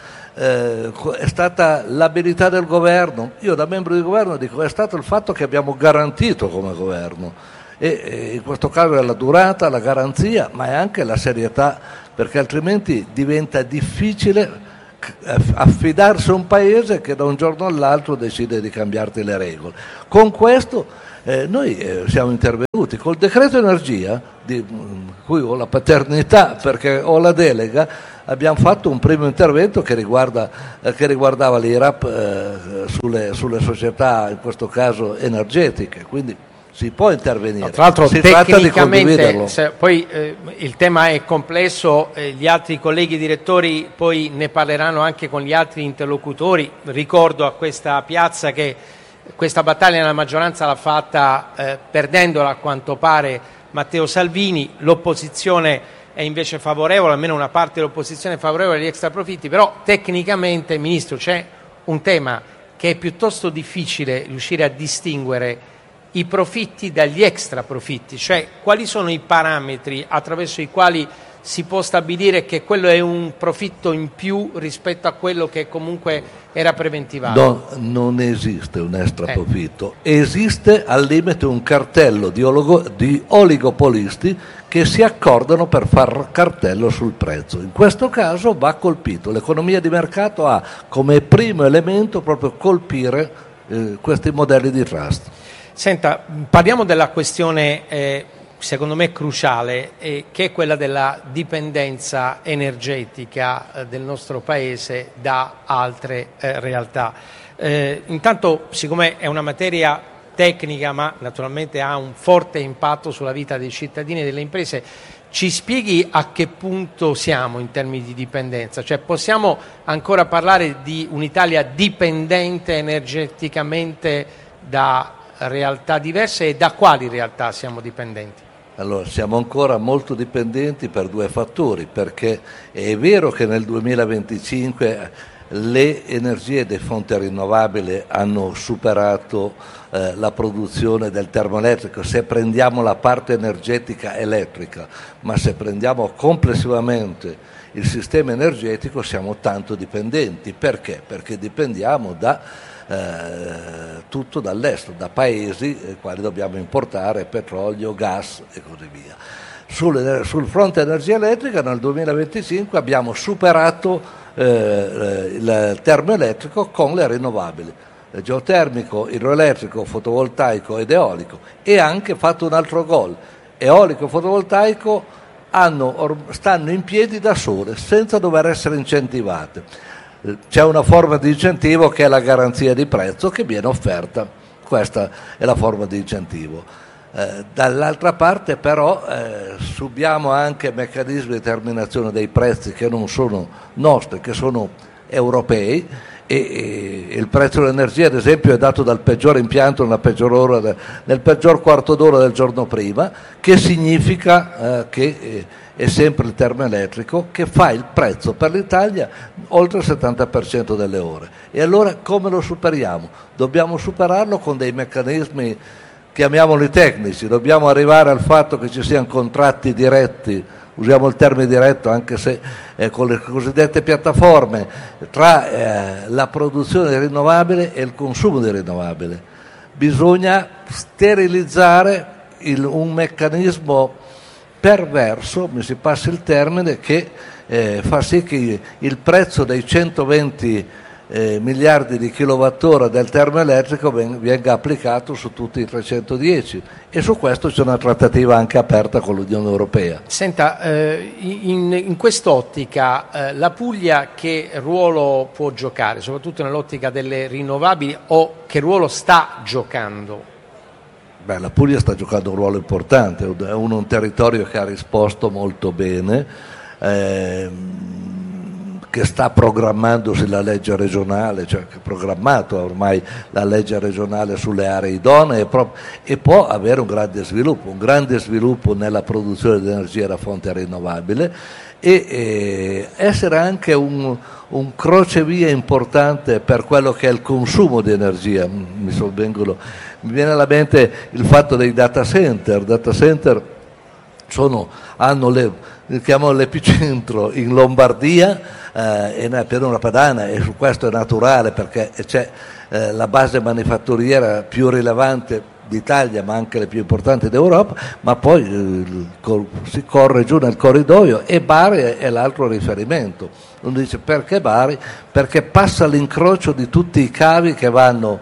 È stata l'abilità del governo. Io da membro di governo dico è stato il fatto che abbiamo garantito come governo, e in questo caso è la durata, la garanzia, ma è anche la serietà, perché altrimenti diventa difficile affidarsi a un paese che da un giorno all'altro decide di cambiarti le regole. Con questo noi siamo intervenuti col decreto energia, di cui ho la paternità perché ho la delega. Abbiamo fatto un primo intervento che riguardava l'IRAP sulle società, in questo caso energetiche, quindi si può intervenire. No, tra l'altro si tratta di condividerlo. Poi il tema è complesso, gli altri colleghi direttori poi ne parleranno anche con gli altri interlocutori. Ricordo a questa piazza che questa battaglia nella maggioranza l'ha fatta perdendola a quanto pare Matteo Salvini. L'opposizione è invece favorevole, almeno una parte dell'opposizione è favorevole agli extraprofitti, però tecnicamente, Ministro, c'è un tema che è piuttosto difficile riuscire a distinguere i profitti dagli extraprofitti, cioè quali sono i parametri attraverso i quali si può stabilire che quello è un profitto in più rispetto a quello che comunque era preventivato. No, non esiste un extraprofitto, esiste al limite un cartello di oligopolisti che si accordano per far cartello sul prezzo. In questo caso va colpito, l'economia di mercato ha come primo elemento proprio colpire questi modelli di trust. Senta, parliamo della questione secondo me cruciale, che è quella della dipendenza energetica del nostro Paese da altre realtà. Intanto, siccome è una materia tecnica ma naturalmente ha un forte impatto sulla vita dei cittadini e delle imprese, ci spieghi a che punto siamo in termini di dipendenza? Cioè possiamo ancora parlare di un'Italia dipendente energeticamente da realtà diverse, e da quali realtà siamo dipendenti? Allora, siamo ancora molto dipendenti per due fattori, perché è vero che nel 2025 le energie delle fonti rinnovabili hanno superato la produzione del termoelettrico, se prendiamo la parte energetica elettrica, ma se prendiamo complessivamente il sistema energetico siamo tanto dipendenti. Perché? Perché dipendiamo tutto dall'estero, da paesi ai quali dobbiamo importare petrolio, gas e così via. Sul fronte energia elettrica nel 2025 abbiamo superato il termoelettrico con le rinnovabili, geotermico, idroelettrico, fotovoltaico ed eolico, e anche fatto un altro gol: eolico e fotovoltaico stanno in piedi da sole senza dover essere incentivate. C'è una forma di incentivo che è la garanzia di prezzo che viene offerta, questa è la forma di incentivo. Dall'altra parte però subiamo anche meccanismi di determinazione dei prezzi che non sono nostri, che sono europei, e il prezzo dell'energia ad esempio è dato dal peggior impianto nella peggior ora, nel peggior quarto d'ora del giorno prima, che significa che è sempre il termoelettrico che fa il prezzo per l'Italia oltre il 70% delle ore. E allora come lo superiamo? Dobbiamo superarlo con dei meccanismi, chiamiamoli tecnici, dobbiamo arrivare al fatto che ci siano contratti diretti, usiamo il termine diretto anche se con le cosiddette piattaforme, tra la produzione di rinnovabile e il consumo di rinnovabile. Bisogna sterilizzare un meccanismo perverso, mi si passi il termine, che fa sì che il prezzo dei 120 miliardi di kilowattora del termoelettrico venga applicato su tutti i 310, e su questo c'è una trattativa anche aperta con l'Unione Europea. Senta, in quest'ottica la Puglia che ruolo può giocare, soprattutto nell'ottica delle rinnovabili, o che ruolo sta giocando? la Puglia sta giocando un ruolo importante, è un territorio che ha risposto molto bene, che sta programmandosi la legge regionale, cioè che ha programmato ormai la legge regionale sulle aree idonee e può avere un grande sviluppo nella produzione di energia da fonte rinnovabile e essere anche un crocevia importante per quello che è il consumo di energia. Mi viene alla mente il fatto dei data center. Hanno l'epicentro in Lombardia e nella pianura padana, e su questo è naturale perché c'è la base manifatturiera più rilevante d'Italia ma anche le più importanti d'Europa, ma poi si corre giù nel corridoio e Bari è l'altro riferimento. Uno dice perché Bari? Perché passa l'incrocio di tutti i cavi che vanno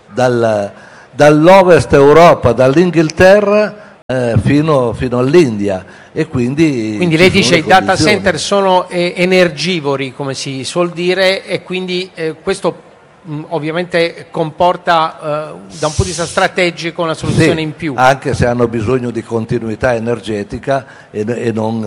dall'ovest Europa, dall'Inghilterra fino all'India, e quindi lei dice i data center sono energivori, come si suol dire, e quindi questo ovviamente comporta da un punto di vista strategico una soluzione in più, anche se hanno bisogno di continuità energetica e non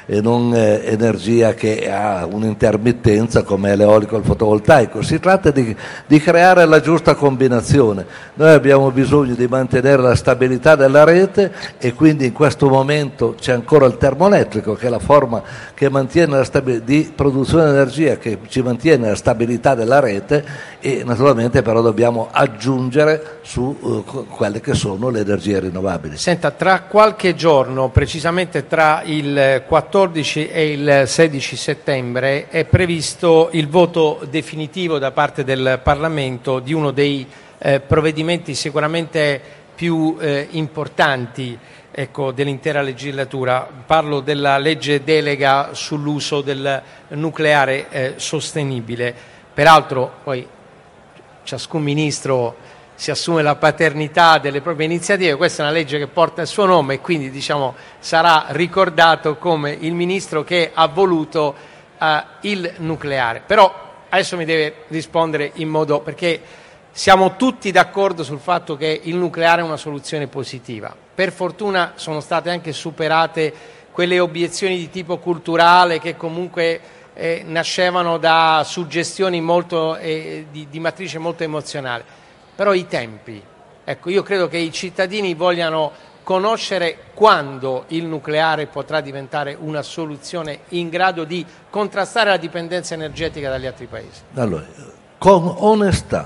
energia che ha un'intermittenza come l'eolico e il fotovoltaico. Si tratta di creare la giusta combinazione. Noi abbiamo bisogno di mantenere la stabilità della rete e quindi in questo momento c'è ancora il termoelettrico, che è la forma che mantiene la di produzione di energia, che ci mantiene la stabilità della rete, e naturalmente però dobbiamo aggiungere su quelle che sono le energie rinnovabili. Senta, tra qualche giorno, precisamente tra il 14 e il 16 settembre, è previsto il voto definitivo da parte del Parlamento di uno dei provvedimenti sicuramente più importanti dell'intera legislatura. Parlo della legge delega sull'uso del nucleare sostenibile. Peraltro poi ciascun ministro si assume la paternità delle proprie iniziative. Questa è una legge che porta il suo nome e quindi sarà ricordato come il ministro che ha voluto il nucleare. Però adesso mi deve rispondere in modo, perché siamo tutti d'accordo sul fatto che il nucleare è una soluzione positiva. Per fortuna sono state anche superate quelle obiezioni di tipo culturale che comunque nascevano da suggestioni molto di matrice molto emozionale. Però i tempi, io credo che i cittadini vogliano conoscere quando il nucleare potrà diventare una soluzione in grado di contrastare la dipendenza energetica dagli altri paesi. Allora, con onestà,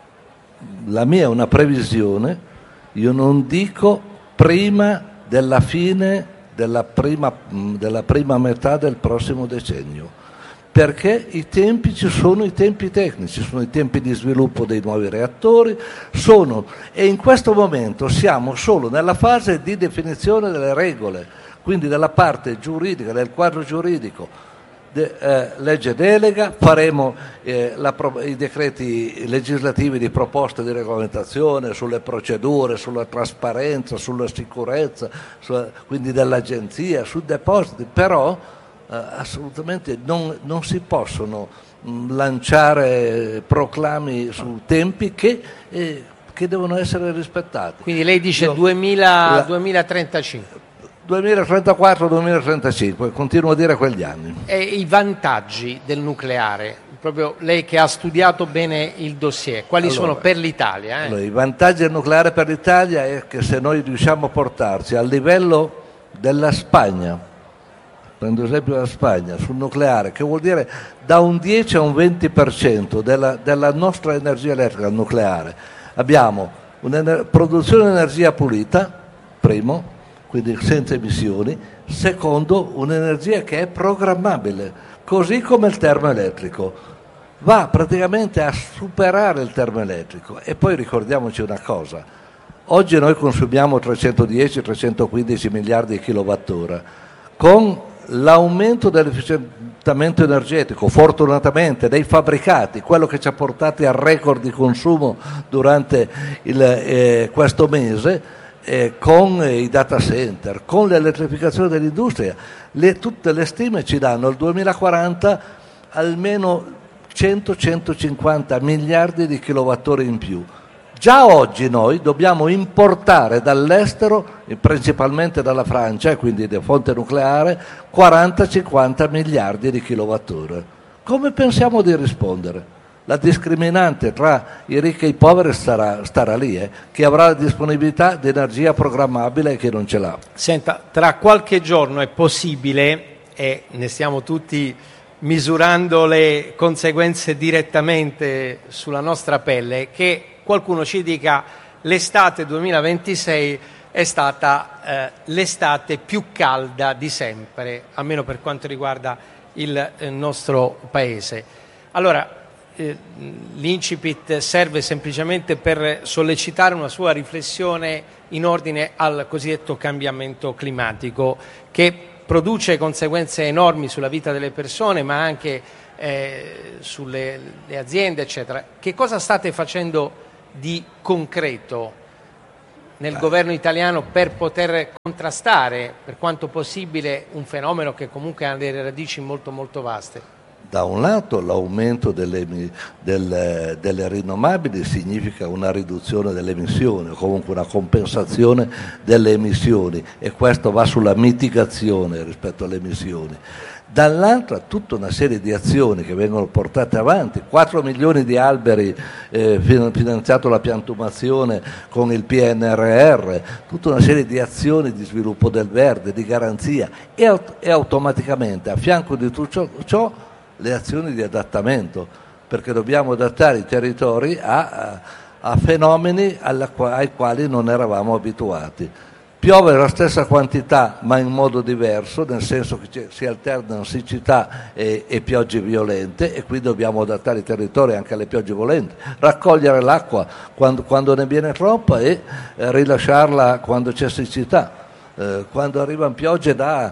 la mia è una previsione, io non dico prima della fine della prima metà del prossimo decennio, perché i tempi ci sono, i tempi tecnici, sono i tempi di sviluppo dei nuovi reattori, e in questo momento siamo solo nella fase di definizione delle regole, quindi della parte giuridica, del quadro giuridico, legge delega, faremo i decreti legislativi di proposte di regolamentazione sulle procedure, sulla trasparenza, sulla sicurezza, quindi dell'agenzia, sui depositi, però assolutamente non si possono lanciare proclami su tempi che devono essere rispettati. Quindi lei dice 2035. 2034-2035, continuo a dire quegli anni. E i vantaggi del nucleare, proprio lei che ha studiato bene il dossier, quali sono per l'Italia? Allora, i vantaggi del nucleare per l'Italia è che se noi riusciamo a portarci al livello della Spagna, prendo esempio della Spagna, sul nucleare, che vuol dire da un 10 a un 20% della nostra energia elettrica nucleare, abbiamo una produzione di energia pulita, primo, quindi senza emissioni, secondo un'energia che è programmabile, così come il termoelettrico, va praticamente a superare il termoelettrico. E poi ricordiamoci una cosa, oggi noi consumiamo 310-315 miliardi di kilowattora, con l'aumento dell'efficientamento energetico, fortunatamente, dei fabbricati, quello che ci ha portati al record di consumo durante questo mese, con i data center, con l'elettrificazione dell'industria, tutte le stime ci danno al 2040 almeno 100-150 miliardi di kilowattora in più. Già oggi noi dobbiamo importare dall'estero, principalmente dalla Francia, quindi da fonte nucleare, 40-50 miliardi di kilowattora. Come pensiamo di rispondere? La discriminante tra i ricchi e i poveri starà lì, chi avrà la disponibilità di energia programmabile e chi non ce l'ha. Senta, tra qualche giorno è possibile, e ne stiamo tutti misurando le conseguenze direttamente sulla nostra pelle, che qualcuno ci dica l'estate 2026 è stata l'estate più calda di sempre, almeno per quanto riguarda il nostro paese. Allora, l'incipit serve semplicemente per sollecitare una sua riflessione in ordine al cosiddetto cambiamento climatico, che produce conseguenze enormi sulla vita delle persone, ma anche sulle aziende, eccetera. Che cosa state facendo di concreto nel governo italiano per poter contrastare, per quanto possibile, un fenomeno che comunque ha delle radici molto molto vaste? Da un lato l'aumento delle rinnovabili significa una riduzione delle emissioni o comunque una compensazione delle emissioni, e questo va sulla mitigazione rispetto alle emissioni. Dall'altra tutta una serie di azioni che vengono portate avanti, 4 milioni di alberi, finanziato la piantumazione con il PNRR, tutta una serie di azioni di sviluppo del verde, di garanzia, e automaticamente a fianco di tutto ciò le azioni di adattamento, perché dobbiamo adattare i territori a fenomeni ai quali non eravamo abituati. Piove la stessa quantità ma in modo diverso, nel senso che si alternano siccità e piogge violente, e qui dobbiamo adattare i territori anche alle piogge violente, raccogliere l'acqua quando ne viene troppa e rilasciarla quando c'è siccità. Quando arrivano piogge da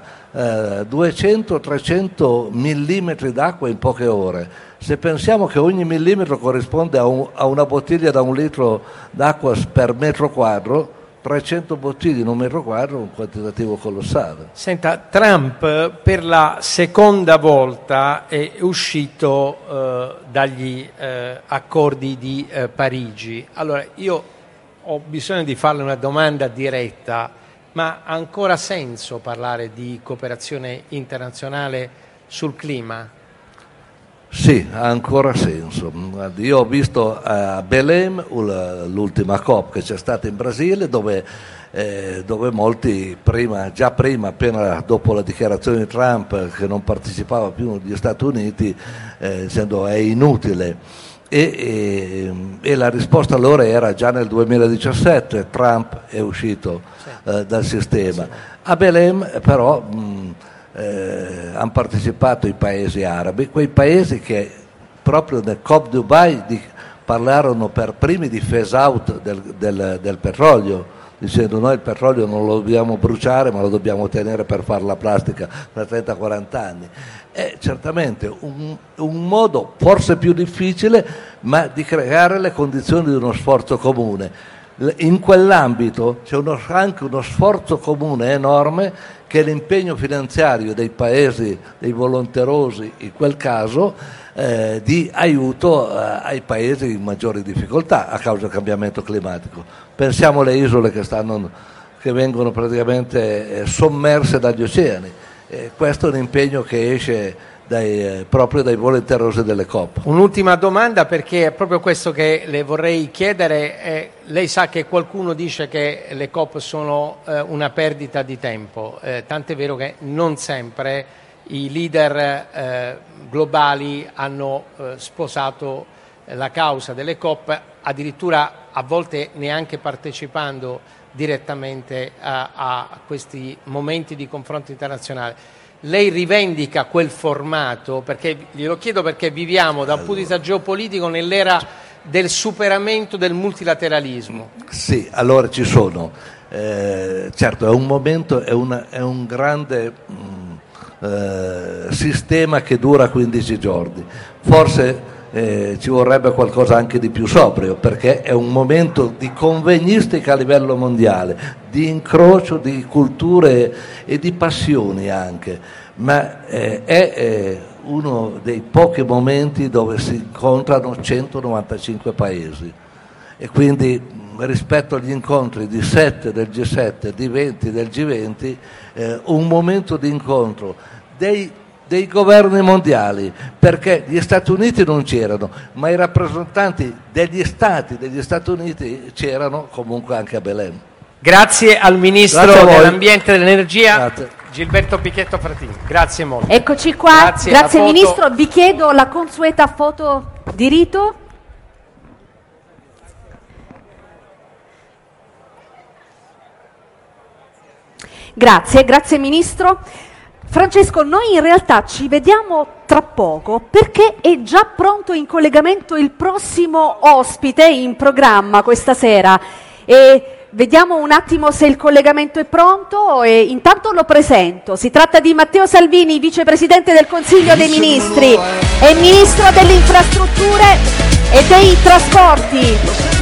200-300 millimetri d'acqua in poche ore, se pensiamo che ogni millimetro corrisponde a una bottiglia da 1 litro d'acqua per metro quadro, 300 bottiglie in 1 metro quadro è un quantitativo colossale. Senta, Trump per la seconda volta è uscito dagli accordi di Parigi. Allora, io ho bisogno di farle una domanda diretta. Ma ha ancora senso parlare di cooperazione internazionale sul clima? Sì, ha ancora senso. Io ho visto a Belém l'ultima COP che c'è stata in Brasile, dove molti già prima, appena dopo la dichiarazione di Trump che non partecipava più negli Stati Uniti, dicendo è inutile. E la risposta loro era già nel 2017, Trump è uscito dal sistema. A Belém però hanno partecipato i paesi arabi, quei paesi che proprio nel COP Dubai parlarono per primi di phase out del petrolio, dicendo noi il petrolio non lo dobbiamo bruciare ma lo dobbiamo tenere per fare la plastica per 30-40 anni. È certamente un modo forse più difficile, ma di creare le condizioni di uno sforzo comune. In quell'ambito c'è anche uno sforzo comune enorme, che è l'impegno finanziario dei paesi, dei volonterosi in quel caso, di aiuto ai paesi in maggiori difficoltà a causa del cambiamento climatico. Pensiamo alle isole che vengono praticamente sommerse dagli oceani. Questo è un impegno che esce proprio dai volenterosi delle COP. Un'ultima domanda, perché è proprio questo che le vorrei chiedere. Lei sa che qualcuno dice che le COP sono una perdita di tempo, tant'è vero che non sempre i leader globali hanno sposato la causa delle COP, addirittura a volte neanche partecipando direttamente a questi momenti di confronto internazionale. Lei rivendica quel formato? Perché glielo chiedo perché viviamo da un punto di vista geopolitico nell'era del superamento del multilateralismo. Sì, allora ci sono. Certo, è un momento, è un grande sistema che dura 15 giorni. Forse ci vorrebbe qualcosa anche di più sobrio, perché è un momento di convegnistica a livello mondiale, di incrocio di culture e di passioni anche, ma è uno dei pochi momenti dove si incontrano 195 paesi, e quindi rispetto agli incontri di 7 del G7, di 20 del G20, un momento di incontro dei governi mondiali, perché gli Stati Uniti non c'erano, ma i rappresentanti degli Stati Uniti c'erano comunque anche a Belém. Grazie al Ministro dell'Ambiente e dell'Energia, Gilberto Pichetto Fratin. Grazie molto. Eccoci qua, grazie Ministro. Vi chiedo la consueta foto di rito. Grazie Ministro. Francesco, noi in realtà ci vediamo tra poco perché è già pronto in collegamento il prossimo ospite in programma questa sera e vediamo un attimo se il collegamento è pronto e intanto lo presento. Si tratta di Matteo Salvini, Vicepresidente del Consiglio dei Ministri e Ministro delle Infrastrutture e dei Trasporti.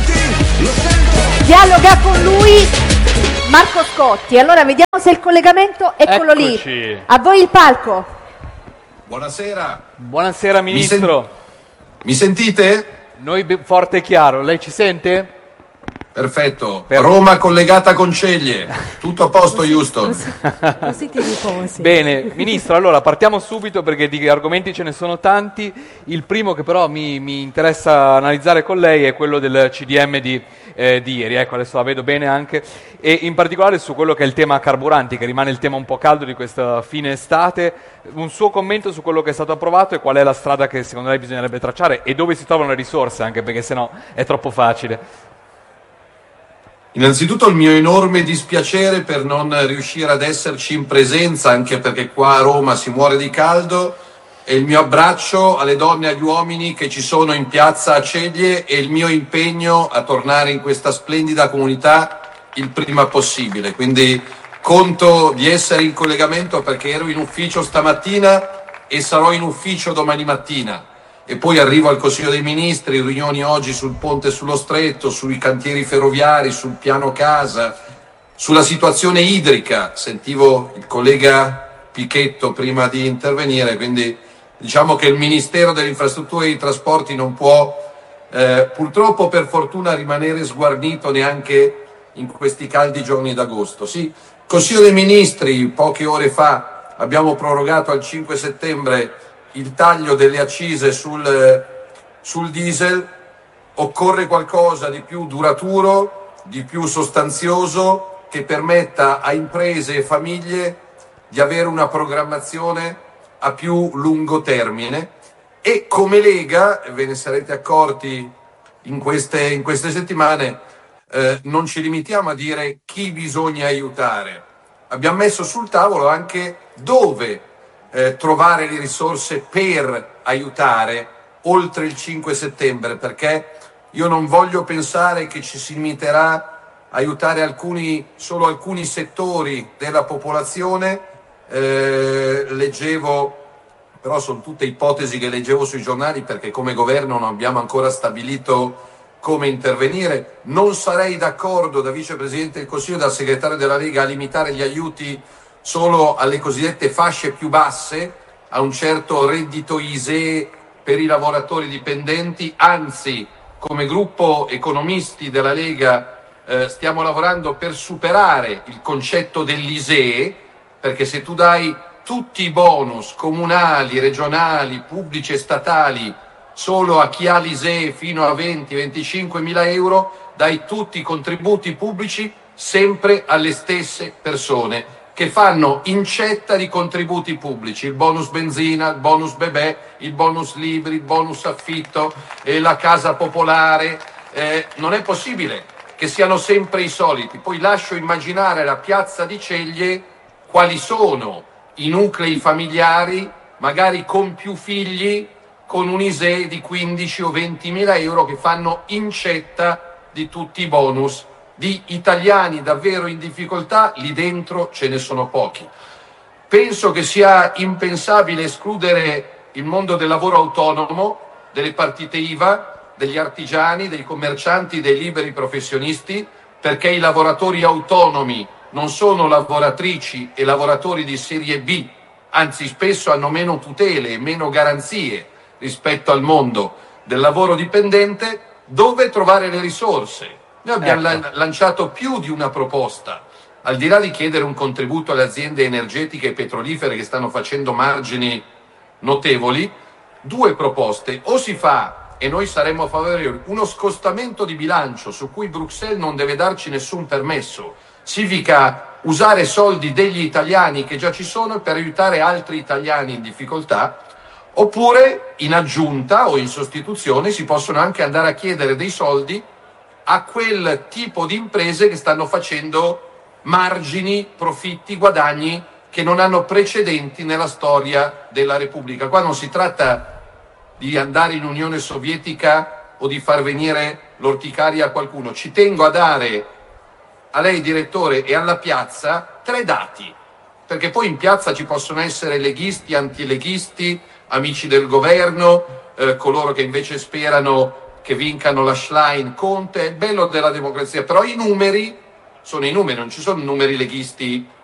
Dialoga con lui Marco Scotti. Allora vediamo se il collegamento, eccolo lì. A voi il palco. Buonasera. Buonasera Ministro. Mi sentite? Noi forte e chiaro, lei ci sente? Perfetto. Roma collegata con Ceglie. Tutto a posto, Houston. Così ti riposi. Bene, Ministro, allora partiamo subito perché di argomenti ce ne sono tanti. Il primo che però mi interessa analizzare con lei è quello del CDM di ieri, ecco, adesso la vedo bene anche, e in particolare su quello che è il tema carburanti, che rimane il tema un po' caldo di questa fine estate. Un suo commento su quello che è stato approvato e qual è la strada che secondo lei bisognerebbe tracciare e dove si trovano le risorse, anche perché sennò è troppo facile. Innanzitutto il mio enorme dispiacere per non riuscire ad esserci in presenza, anche perché qua a Roma si muore di caldo, e il mio abbraccio alle donne e agli uomini che ci sono in piazza a Ceglie e il mio impegno a tornare in questa splendida comunità il prima possibile. Quindi conto di essere in collegamento perché ero in ufficio stamattina e sarò in ufficio domani mattina. E poi arrivo al Consiglio dei Ministri, riunioni oggi sul ponte sullo Stretto, sui cantieri ferroviari, sul piano casa, sulla situazione idrica. Sentivo il collega Pichetto prima di intervenire, quindi diciamo che il Ministero delle Infrastrutture e dei Trasporti non può purtroppo, per fortuna, rimanere sguarnito neanche in questi caldi giorni d'agosto. Sì, Consiglio dei Ministri, poche ore fa abbiamo prorogato al 5 settembre il taglio delle accise sul diesel. Occorre qualcosa di più duraturo, di più sostanzioso, che permetta a imprese e famiglie di avere una programmazione a più lungo termine. E come Lega, ve ne sarete accorti in queste settimane, non ci limitiamo a dire chi bisogna aiutare. Abbiamo messo sul tavolo anche dove trovare le risorse per aiutare oltre il 5 settembre, perché io non voglio pensare che ci si limiterà a aiutare solo alcuni settori della popolazione. Leggevo, però sono tutte ipotesi che leggevo sui giornali perché come governo non abbiamo ancora stabilito come intervenire. Non sarei d'accordo da Vicepresidente del Consiglio e da Segretario della Lega a limitare gli aiuti solo alle cosiddette fasce più basse, a un certo reddito ISEE per i lavoratori dipendenti. Anzi, come gruppo economisti della Lega stiamo lavorando per superare il concetto dell'ISEE, perché se tu dai tutti i bonus comunali, regionali, pubblici e statali solo a chi ha l'ISEE fino a 20-25 mila euro, dai tutti i contributi pubblici sempre alle stesse persone, che fanno incetta di contributi pubblici, il bonus benzina, il bonus bebè, il bonus libri, il bonus affitto, la casa popolare. Non è possibile che siano sempre i soliti. Poi lascio immaginare la piazza di Ceglie quali sono i nuclei familiari, magari con più figli, con un ISEE di 15 o 20 mila euro, che fanno incetta di tutti i bonus. Di italiani davvero in difficoltà lì dentro ce ne sono pochi. Penso che sia impensabile escludere il mondo del lavoro autonomo, delle partite IVA, degli artigiani, dei commercianti, dei liberi professionisti, perché i lavoratori autonomi non sono lavoratrici e lavoratori di serie B, anzi spesso hanno meno tutele e meno garanzie rispetto al mondo del lavoro dipendente. dove trovare le risorse. Noi abbiamo lanciato più di una proposta, al di là di chiedere un contributo alle aziende energetiche e petrolifere che stanno facendo margini notevoli, 2 proposte: o si fa, e noi saremmo favorevoli, uno scostamento di bilancio su cui Bruxelles non deve darci nessun permesso, significa usare soldi degli italiani che già ci sono per aiutare altri italiani in difficoltà, oppure in aggiunta o in sostituzione si possono anche andare a chiedere dei soldi a quel tipo di imprese che stanno facendo margini, profitti, guadagni che non hanno precedenti nella storia della Repubblica. Qua non si tratta di andare in Unione Sovietica o di far venire l'orticaria a qualcuno. Ci tengo a dare a lei, direttore, e alla piazza 3 dati, perché poi in piazza ci possono essere leghisti, antileghisti, amici del governo, coloro che invece sperano che vincano la Schlein, Conte. È il bello della democrazia, però i numeri sono i numeri, non ci sono numeri leghisti